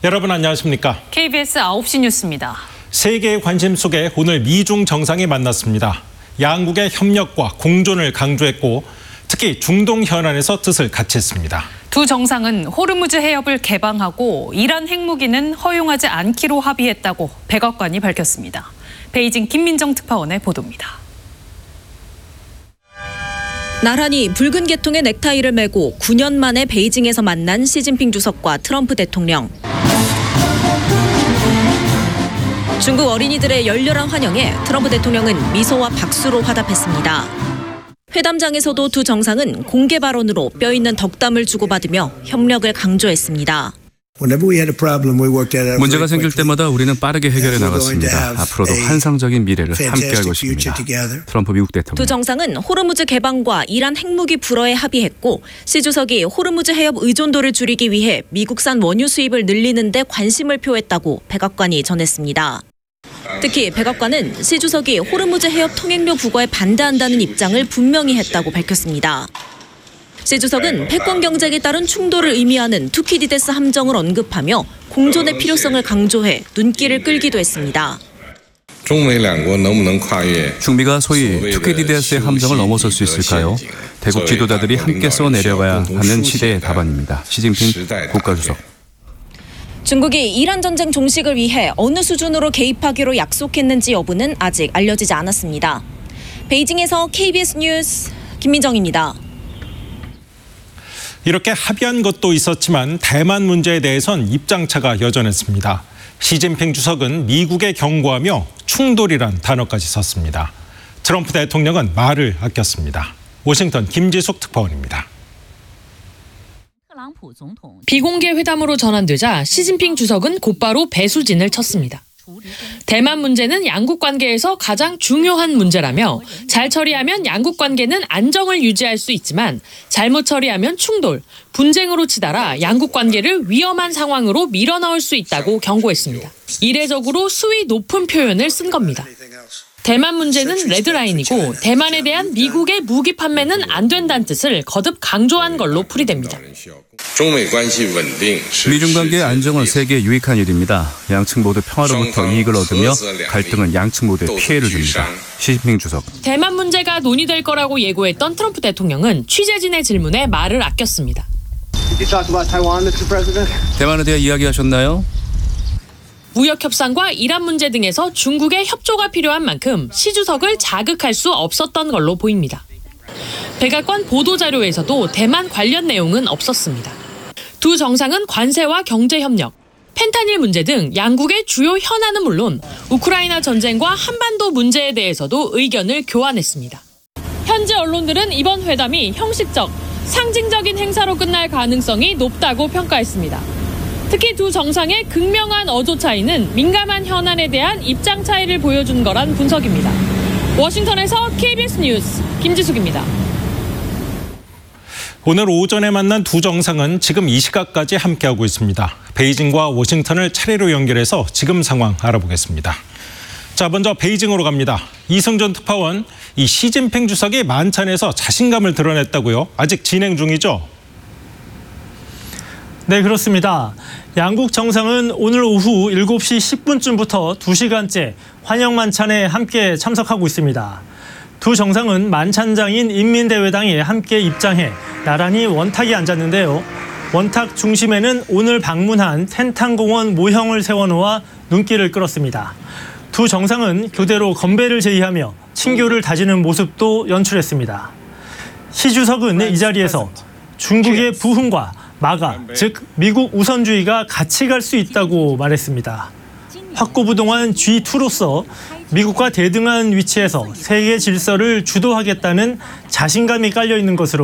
여러분 안녕하십니까? KBS 9시 뉴스입니다. 세계의 관심 속에 오늘 미중 정상이 만났습니다. 양국의 협력과 공존을 강조했고 특히 중동 현안에서 뜻을 같이 했습니다. 두 정상은 호르무즈 해협을 개방하고 이란 핵무기는 허용하지 않기로 합의했다고 백악관이 밝혔습니다. 베이징 김민정 특파원의 보도입니다. 나란히 붉은 계통의 넥타이를 메고 9년 만에 베이징에서 만난 시진핑 주석과 트럼프 대통령. 중국 어린이들의 열렬한 환영에 트럼프 대통령은 미소와 박수로 화답했습니다. 회담장에서도 두 정상은 공개 발언으로 뼈있는 덕담을 주고받으며 협력을 강조했습니다. 문제가 생길 때마다 우리는 빠르게 해결해 나갔습니다. 앞으로도 환상적인 미래를 함께할 것입니다. 트럼프 미국 대통령. 두 정상은 호르무즈 개방과 이란 핵무기 불허에 합의했고 시 주석이 호르무즈 해협 의존도를 줄이기 위해 미국산 원유 수입을 늘리는 데 관심을 표했다고 백악관이 전했습니다. 특히 백악관은 시 주석이 호르무즈 해협 통행료 부과에 반대한다는 입장을 분명히 했다고 밝혔습니다. 시 주석은 패권 경쟁에 따른 충돌을 의미하는 투키디데스 함정을 언급하며 공존의 필요성을 강조해 눈길을 끌기도 했습니다. 중미가 소위 투키디데스의 함정을 넘어설 수 있을까요? 대국 지도자들이 함께 써내려가야 하는 시대의 답안입니다. 시진핑 국가주석. 중국이 이란 전쟁 종식을 위해 어느 수준으로 개입하기로 약속했는지 여부는 아직 알려지지 않았습니다. 베이징에서 KBS 뉴스 김민정입니다. 이렇게 합의한 것도 있었지만 대만 문제에 대해선 입장차가 여전했습니다. 시진핑 주석은 미국에 경고하며 충돌이란 단어까지 썼습니다. 트럼프 대통령은 말을 아꼈습니다. 워싱턴 김지숙 특파원입니다. 비공개 회담으로 전환되자 시진핑 주석은 곧바로 배수진을 쳤습니다. 대만 문제는 양국 관계에서 가장 중요한 문제라며 잘 처리하면 양국 관계는 안정을 유지할 수 있지만 잘못 처리하면 충돌, 분쟁으로 치달아 양국 관계를 위험한 상황으로 밀어넣을 수 있다고 경고했습니다. 이례적으로 수위 높은 표현을 쓴 겁니다. 대만 문제는 레드라인이고 대만에 대한 미국의 무기 판매는 안 된다는 뜻을 거듭 강조한 걸로 풀이됩니다. 미중 관계의 안정은 세계에 유익한 일입니다. 양측 모두 평화로부터 이익을 얻으며 갈등은 양측 모두에 피해를 줍니다. 시진핑 주석. 대만 문제가 논의될 거라고 예고했던 트럼프 대통령은 취재진의 질문에 말을 아꼈습니다. 대만에 대해 이야기하셨나요? 무역 협상과 이란 문제 등에서 중국의 협조가 필요한 만큼 시 주석을 자극할 수 없었던 걸로 보입니다. 백악관 보도자료에서도 대만 관련 내용은 없었습니다. 두 정상은 관세와 경제협력, 펜타닐 문제 등 양국의 주요 현안은 물론 우크라이나 전쟁과 한반도 문제에 대해서도 의견을 교환했습니다. 현지 언론들은 이번 회담이 형식적, 상징적인 행사로 끝날 가능성이 높다고 평가했습니다. 특히 두 정상의 극명한 어조 차이는 민감한 현안에 대한 입장 차이를 보여준 거란 분석입니다. 워싱턴에서 KBS 뉴스 김지숙입니다. 오늘 오전에 만난 두 정상은 지금 이 시각까지 함께하고 있습니다. 베이징과 워싱턴을 차례로 연결해서 지금 상황 알아보겠습니다. 자, 먼저 베이징으로 갑니다. 이승준 특파원, 이 시진핑 주석이 만찬에서 자신감을 드러냈다고요? 아직 진행 중이죠? 네, 그렇습니다. 양국 정상은 오늘 오후 7시 10분쯤부터 2시간째 환영 만찬에 함께 참석하고 있습니다. 두 정상은 만찬장인 인민대회당에 함께 입장해 나란히 원탁에 앉았는데요. 원탁 중심에는 오늘 방문한 텐탕공원 모형을 세워놓아 눈길을 끌었습니다. 두 정상은 교대로 건배를 제의하며 친교를 다지는 모습도 연출했습니다. 시 주석은 이 자리에서 중국의 부흥과 마가, 즉 미국 우선주의가 같이 갈 수 있다고 말했습니다. 확고부동한 G2로서 미국과 대등한 위치에서 세계 질서를 주도하겠다는 자신감이 깔려 있는 것으로